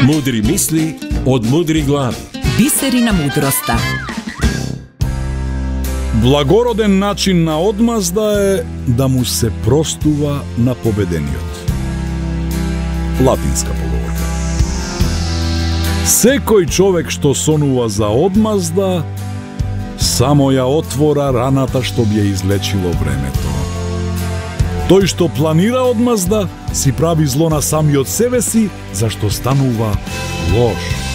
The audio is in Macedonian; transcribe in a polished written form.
Mudri misli od mudrih glavi. Biserina mudrosta. Благороден начин на одмазда е да му се простува на победениот. Латинска поговорка. Секој човек што сонува за одмазда, само ја отвора раната што би ја излечило времето. Тој што планира одмазда, си прави зло на самиот себе си, зашто станува лош.